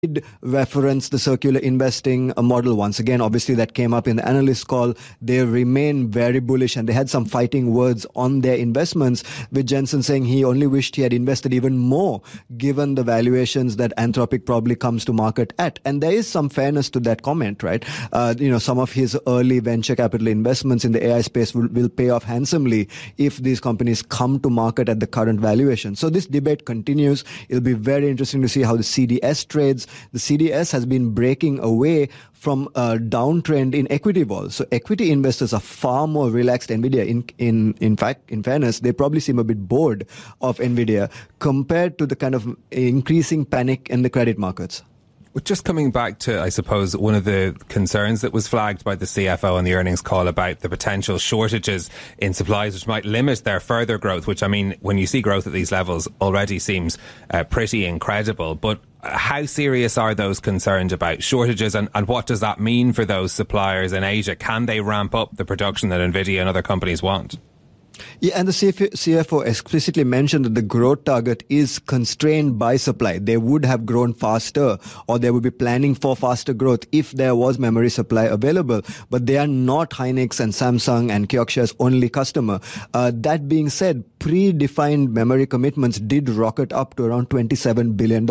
reference the circular investing model once again. Obviously, that came up in the analyst call. They remain very bullish, and they had some fighting words on their investments, with Jensen saying he only wished he had invested even more given the valuations that Anthropic probably comes to market at. And there is some fairness to that comment, right? Some of his early venture capital investments in the AI space will pay off handsomely if these companies come to market at the current valuation. So this debate continues. It'll be very interesting to see how the CDS trades. The CDS has been breaking away from a downtrend in equity vols. So equity investors are far more relaxed NVIDIA. In fact, in fairness, they probably seem a bit bored of NVIDIA compared to the kind of increasing panic in the credit markets. Well, just coming back to, I suppose, one of the concerns that was flagged by the CFO on the earnings call about the potential shortages in supplies, which might limit their further growth, which, I mean, when you see growth at these levels, already seems pretty incredible. But how serious are those concerns about shortages, and what does that mean for those suppliers in Asia? Can they ramp up the production that NVIDIA and other companies want? Yeah, and the CFO explicitly mentioned that the growth target is constrained by supply. They would have grown faster, or they would be planning for faster growth if there was memory supply available. But they are not Hynix and Samsung and Kioxia's only customer. That being said, predefined memory commitments did rocket up to around $27 billion.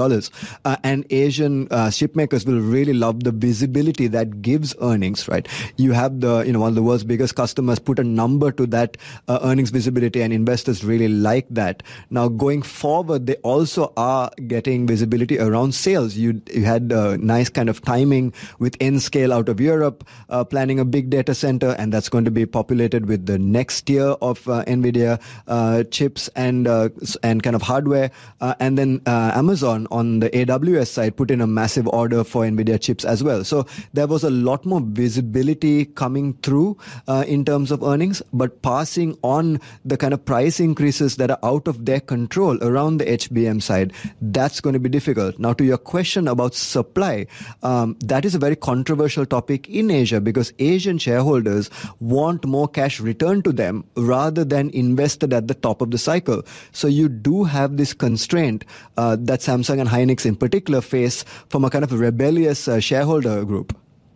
And Asian chipmakers will really love the visibility that gives earnings, right? You have one of the world's biggest customers put a number to that earnings visibility, and investors really like that. Now, going forward, they also are getting visibility around sales. You had a nice kind of timing with N-Scale out of Europe planning a big data center, and that's going to be populated with the next tier of NVIDIA chips and kind of hardware. And then Amazon on the AWS side put in a massive order for NVIDIA chips as well. So there was a lot more visibility coming through in terms of earnings, but passing on the kind of price increases that are out of their control around the HBM side, that's going to be difficult. Now, to your question about supply, that is a very controversial topic in Asia, because Asian shareholders want more cash returned to them rather than invested at the top of the cycle. So you do have this constraint that Samsung and Hynix in particular face from a kind of rebellious shareholder group.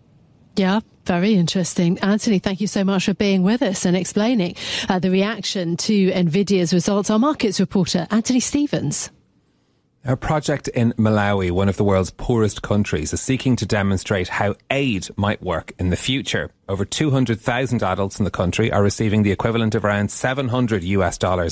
Yeah, very interesting. Anthony, thank you so much for being with us and explaining the reaction to NVIDIA's results. Our markets reporter, Anthony Stevens. A project in Malawi, one of the world's poorest countries, is seeking to demonstrate how aid might work in the future. Over 200,000 adults in the country are receiving the equivalent of around $700